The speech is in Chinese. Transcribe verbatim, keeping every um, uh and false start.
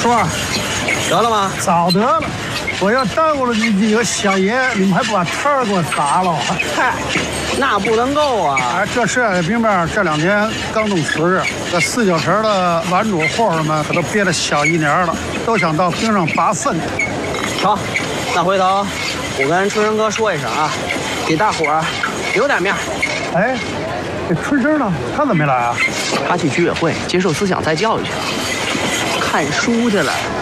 叔， 得了吗？ 早得了。我要耽误了你几个宵夜，你们还不把摊儿给我砸了？ 嗨，那不能够啊！ 哎，这事儿明白，这两天刚动辞日，这四九城的碗主货儿们可都憋了小一年了，都想到冰上拔粪。 成，那回头我跟春生哥说一声啊，给大伙儿留点面。 哎，这春生呢？他怎么没来啊？ 他去居委会接受思想再教育去了，看书去了。